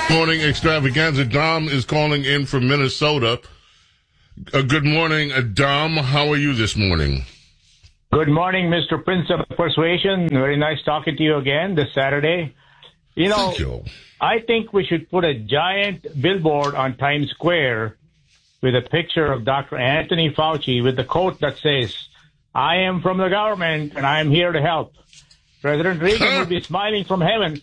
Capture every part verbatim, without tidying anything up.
Morning extravaganza. Dom is calling in from Minnesota. Uh, good morning, uh, Dom. How are you this morning? Good morning, Mister Prince of Persuasion. Very nice talking to you again this Saturday. You know, Thank you. I think we should put a giant billboard on Times Square with a picture of Doctor Anthony Fauci with the quote that says, "I am from the government and I am here to help." President Reagan would be smiling from heaven.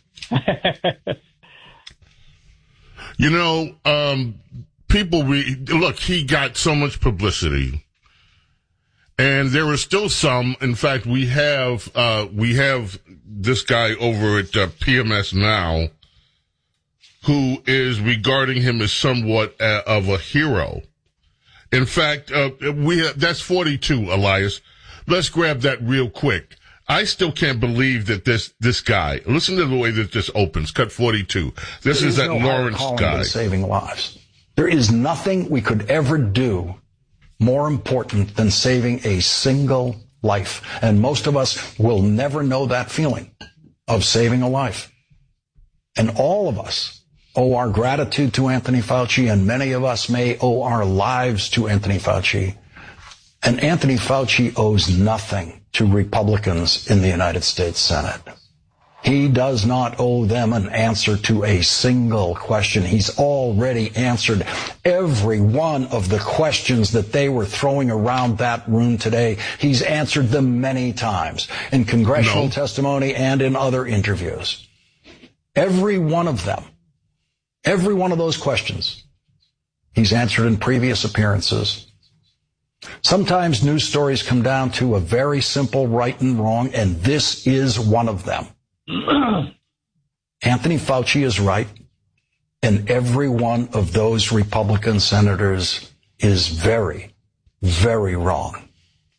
You know, um, people, re- look, he got so much publicity, and there are still some. In fact, we have uh, we have this guy over at uh, P M S Now who is regarding him as somewhat uh, of a hero. In fact, uh, we have, that's forty-two, Elias. Let's grab that real quick. I still can't believe that this this guy. Listen to the way that this opens. Cut forty-two. This is, is that no Lawrence guy. Saving lives. There is nothing we could ever do more important than saving a single life, and most of us will never know that feeling of saving a life. And all of us owe our gratitude to Anthony Fauci, and many of us may owe our lives to Anthony Fauci. And Anthony Fauci owes nothing to Republicans in the United States Senate. He does not owe them an answer to a single question. He's already answered every one of the questions that they were throwing around that room today. He's answered them many times in congressional no. testimony and in other interviews. Every one of them, every one of those questions, he's answered in previous appearances. Sometimes news stories come down to a very simple right and wrong, and this is one of them. Anthony Fauci is right, and every one of those Republican senators is very, very wrong.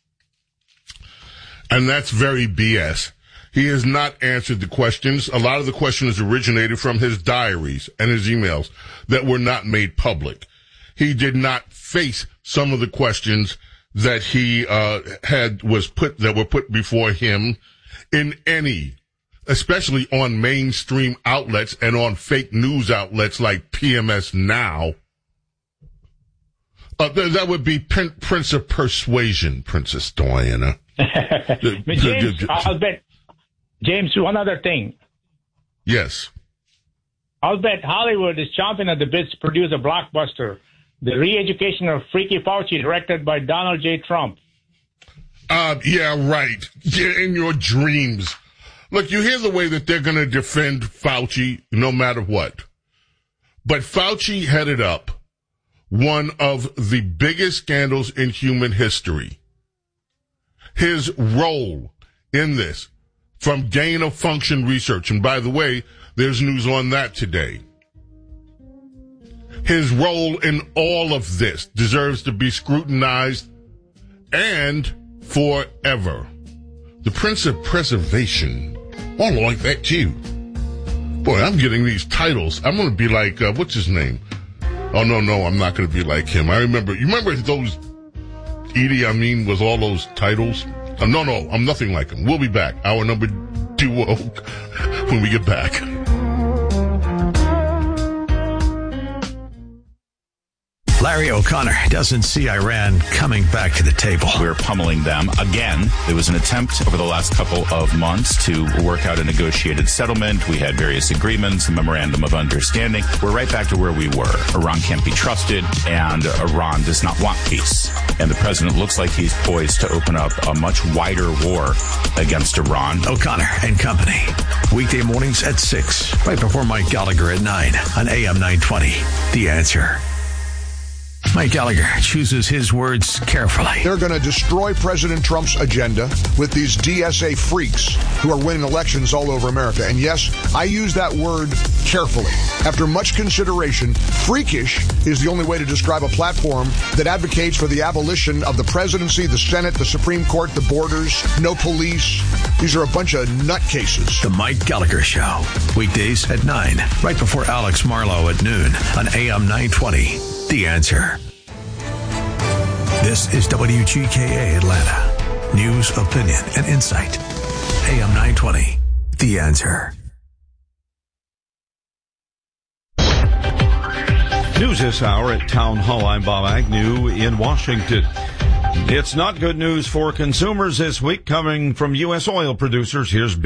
And that's very B S. He has not answered the questions. A lot of the questions originated from his diaries and his emails that were not made public. He did not face some of the questions that he uh, had was put that were put before him in any, especially on mainstream outlets and on fake news outlets like P M S Now. Uh, th- that would be Prin- Prince of Persuasion, Princess Diana. James, I'll bet. James, one other thing. Yes. I'll bet Hollywood is chomping at the bits to produce a blockbuster. The Re-Education of Freaky Fauci, directed by Donald J. Trump. Uh, yeah, right. Yeah, in your dreams. Look, you hear the way that they're going to defend Fauci no matter what. But Fauci headed up one of the biggest scandals in human history. His role in this, from gain-of-function research, and by the way, there's news on that today. His role in all of this deserves to be scrutinized and forever. The Prince of Preservation. Oh, I like that too. Boy, I'm getting these titles. I'm going to be like, uh, what's his name? Oh, no, no, I'm not going to be like him. I remember, you remember those Idi Amin with all those titles? Uh, no, no, I'm nothing like him. We'll be back. Our number duo when we get back. Larry O'Connor doesn't see Iran coming back to the table. We're pummeling them again. There was an attempt over the last couple of months to work out a negotiated settlement. We had various agreements, a memorandum of understanding. We're right back to where we were. Iran can't be trusted, and Iran does not want peace. And the president looks like he's poised to open up a much wider war against Iran. O'Connor and Company. Weekday mornings at six, right before Mike Gallagher at nine on A M nine twenty. The Answer. Mike Gallagher chooses his words carefully. They're going to destroy President Trump's agenda with these D S A freaks who are winning elections all over America. And yes, I use that word carefully. After much consideration, freakish is the only way to describe a platform that advocates for the abolition of the presidency, the Senate, the Supreme Court, the borders, no police. These are a bunch of nutcases. The Mike Gallagher Show. Weekdays at nine, right before Alex Marlowe at noon on A M nine twenty. The Answer. This is W G K A Atlanta. News, opinion, and insight. A M nine twenty. The Answer. News this hour at Town Hall. I'm Bob Agnew in Washington. It's not good news for consumers this week coming from U S oil producers. Here's Bill.